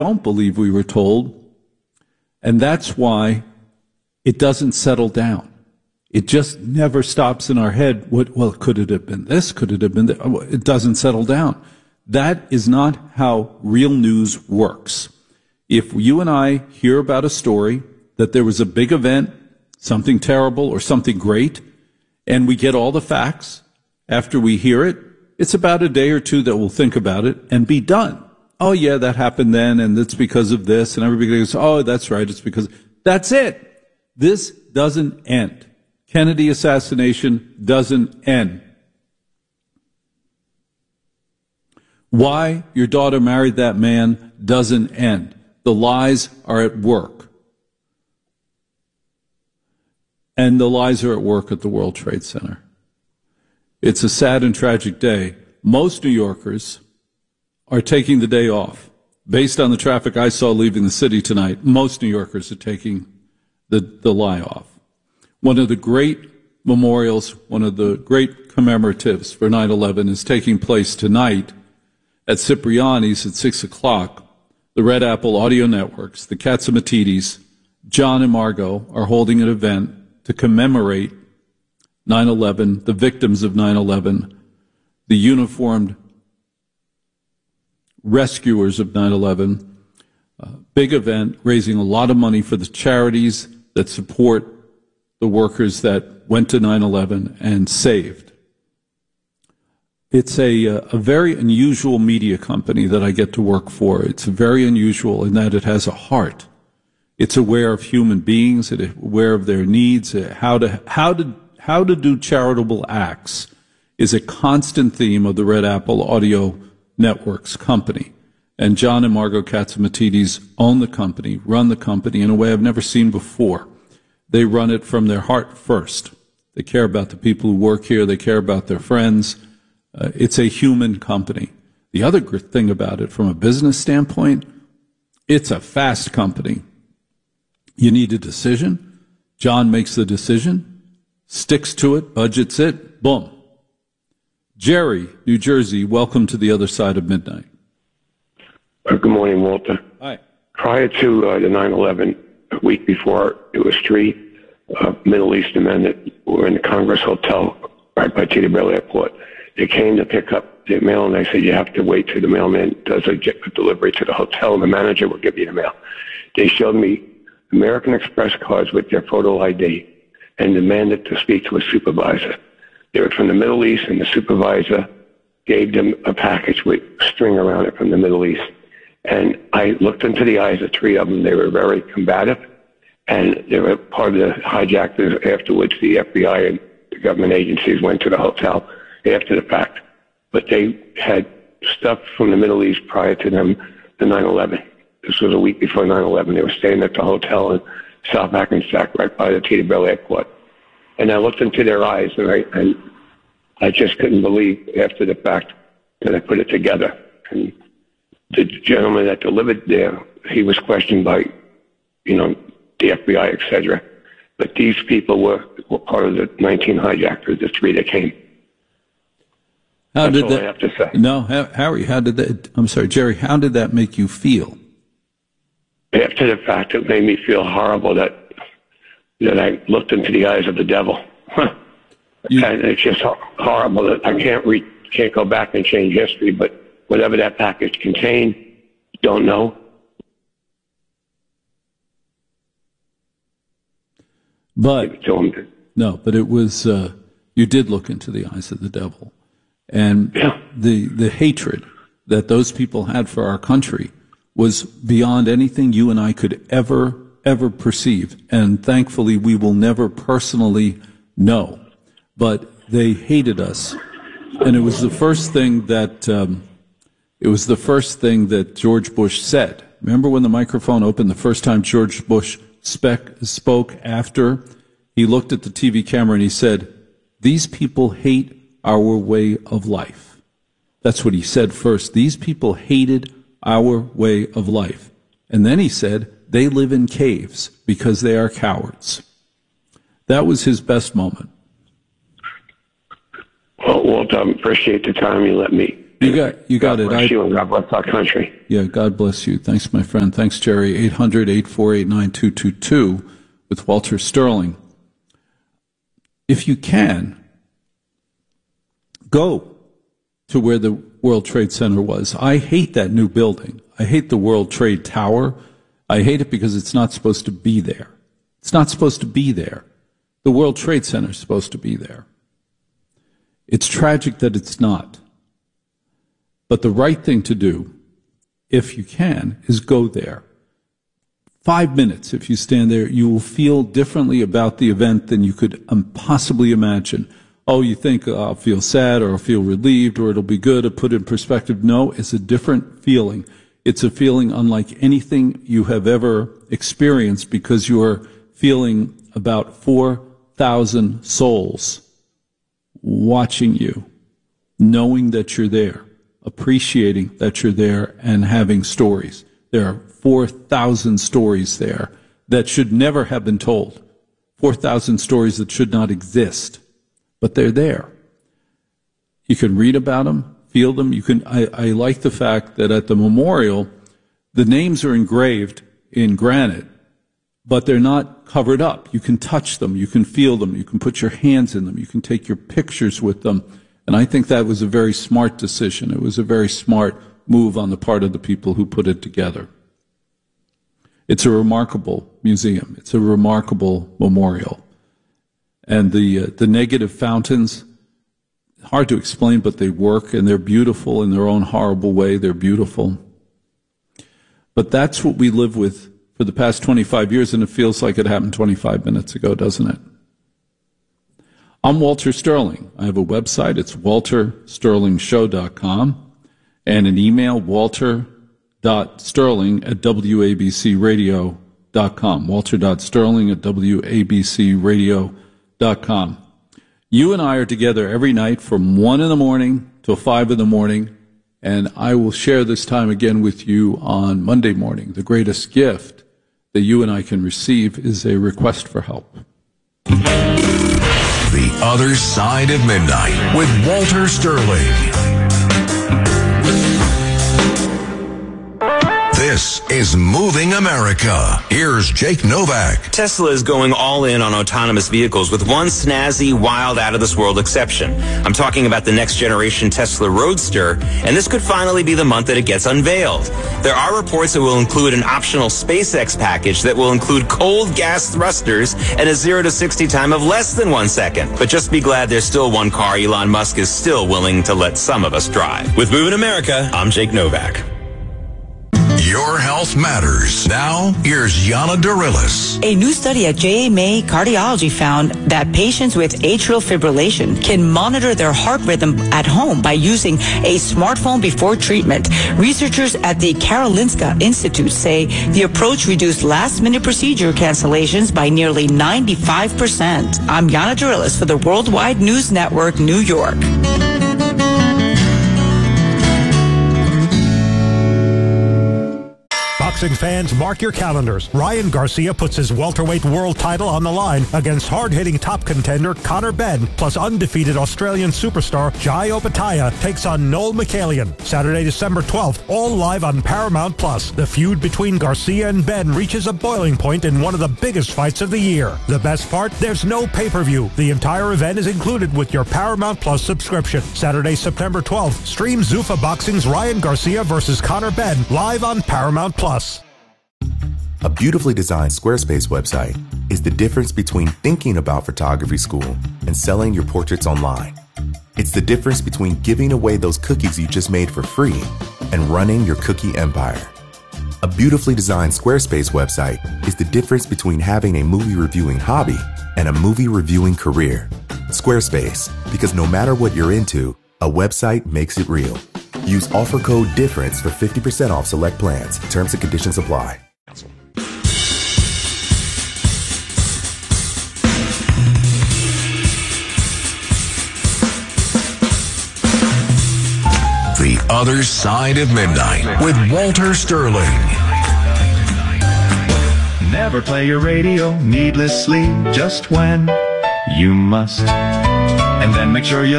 don't believe we were told. And that's why it doesn't settle down. It just never stops in our head. Well, could it have been this? Could it have been that? It doesn't settle down. That is not how real news works. If you and I hear about a story that there was a big event, something terrible or something great, and we get all the facts after we hear it, it's about a day or two that we'll think about it and be done. Oh, yeah, that happened then, and it's because of this, and everybody goes, oh, that's right, it's because... That's it. This doesn't end. Kennedy assassination doesn't end. Why your daughter married that man doesn't end. The lies are at work. And the lies are at work at the World Trade Center. It's a sad and tragic day. Most New Yorkers are taking the day off. Based on the traffic I saw leaving the city tonight, most New Yorkers are taking the lie off. One of the great memorials, one of the great commemoratives for 9/11 is taking place tonight at Cipriani's at 6 o'clock. The Red Apple Audio Networks, the Catsimatidis, John and Margot are holding an event to commemorate 9/11, the victims of 9/11, the uniformed rescuers of 9/11. Big event, raising a lot of money for the charities that support the workers that went to 9/11 and saved. It's a very unusual media company that I get to work for. It's very unusual in that it has a heart. It's aware of human beings. It's aware of their needs. How to do charitable acts is a constant theme of the Red Apple Audio Networks company. And John and Margot Catsimatidis own the company, run the company in a way I've never seen before. They run it from their heart first. They care about the people who work here. They care about their friends. It's a human company. The other thing about it, from a business standpoint, it's a fast company. You need a decision. John makes the decision, sticks to it, budgets it, boom. Jerry, New Jersey, welcome to the other side of midnight. Good morning, Walter. Hi. Prior to the 9/11, a week before, it was three Middle Eastern men that were in the Congress Hotel right by Teterboro Airport. They came to pick up their mail, and I said, you have to wait till the mailman does a delivery to the hotel, and the manager will give you the mail. They showed me American Express cards with their photo ID and demanded to speak to a supervisor. They were from the Middle East, and the supervisor gave them a package with string around it from the Middle East. And I looked into the eyes of three of them. They were very combative, and they were part of the hijackers. Afterwards, the FBI and the government agencies went to the hotel after the fact. But they had stuff from the Middle East prior to them, the 9/11. This was a week before 9/11. They were staying at the hotel in South Hackensack, right by the Teterboro Airport. And I looked into their eyes, and I just couldn't believe after the fact that I put it together. And the gentleman that delivered there, he was questioned by, the FBI, etc. But these people were part of the 19 hijackers, the three that came. That's all I have to say. No, Harry, Jerry, how did that make you feel? After the fact, it made me feel horrible that I looked into the eyes of the devil. And it's just horrible that I can't go back and change history, but whatever that package contained, don't know. But it was, you did look into the eyes of the devil. And the hatred that those people had for our country was beyond anything you and I could ever perceive. And thankfully, we will never personally know. But they hated us. And it was the first thing that George Bush said. Remember when the microphone opened the first time George Bush spoke after he looked at the TV camera and he said, "These people hate our way of life." That's what he said first. These people hated our way of life. And then he said, they live in caves because they are cowards. That was his best moment. Well, Walt, I appreciate the time you let me You got it. God bless you and God bless our country. Yeah, God bless you. Thanks, my friend. Thanks, Jerry. 800-848-9222 with Walter Sterling. If you can, go to where the World Trade Center was. I hate that new building. I hate the World Trade Tower. I hate it because it's not supposed to be there. It's not supposed to be there. The World Trade Center is supposed to be there. It's tragic that it's not. But the right thing to do, if you can, is go there. 5 minutes, if you stand there, you will feel differently about the event than you could possibly imagine. Oh, you think I'll feel sad or I'll feel relieved or it'll be good to put in perspective. No, it's a different feeling. It's a feeling unlike anything you have ever experienced because you are feeling about 4,000 souls watching you, knowing that you're there, appreciating that you're there, and having stories. There are 4,000 stories there that should never have been told, 4,000 stories that should not exist, but they're there. You can read about them, feel them. I like the fact that at the memorial, the names are engraved in granite, but they're not covered up. You can touch them, you can feel them, you can put your hands in them, you can take your pictures with them. And I think that was a very smart decision. It was a very smart move on the part of the people who put it together. It's a remarkable museum. It's a remarkable memorial. And the negative fountains, hard to explain, but they work, and they're beautiful in their own horrible way. They're beautiful. But that's what we live with for the past 25 years, and it feels like it happened 25 minutes ago, doesn't it? I'm Walter Sterling. I have a website. It's waltersterlingshow.com, and an email, walter.sterling@wabcradio.com, walter.sterling@wabcradio.com. You and I are together every night from 1 in the morning till 5 in the morning, and I will share this time again with you on Monday morning. The greatest gift that you and I can receive is a request for help. The Other Side of Midnight with Walter Sterling. This is Moving America. Here's Jake Novak. Tesla is going all in on autonomous vehicles with one snazzy, wild, out-of-this-world exception. I'm talking about the next-generation Tesla Roadster, and this could finally be the month that it gets unveiled. There are reports it will include an optional SpaceX package that will include cold gas thrusters and a 0 to 60 time of less than 1 second. But just be glad there's still one car Elon Musk is still willing to let some of us drive. With Moving America, I'm Jake Novak. Your health matters. Now, here's Yana Darilis. A new study at JMA Cardiology found that patients with atrial fibrillation can monitor their heart rhythm at home by using a smartphone before treatment. Researchers at the Karolinska Institute say the approach reduced last-minute procedure cancellations by nearly 95%. I'm Yana Darilis for the Worldwide News Network, New York. Boxing fans, mark your calendars. Ryan Garcia puts his welterweight world title on the line against hard-hitting top contender Conor Benn, plus undefeated Australian superstar Jai Opetaia takes on Noel Michelian. Saturday, December 12th, all live on Paramount+. The feud between Garcia and Benn reaches a boiling point in one of the biggest fights of the year. The best part? There's no pay-per-view. The entire event is included with your Paramount+ subscription. Saturday, September 12th, stream Zuffa Boxing's Ryan Garcia versus Conor Benn live on Paramount+. A beautifully designed Squarespace website is the difference between thinking about photography school and selling your portraits online. It's the difference between giving away those cookies you just made for free and running your cookie empire. A beautifully designed Squarespace website is the difference between having a movie reviewing hobby and a movie reviewing career. Squarespace, because no matter what you're into, a website makes it real. Use offer code DIFFERENCE for 50% off select plans. Terms and conditions apply. The Other Side of Midnight with Walter Sterling. Never play your radio needlessly, just when you must. And then make sure you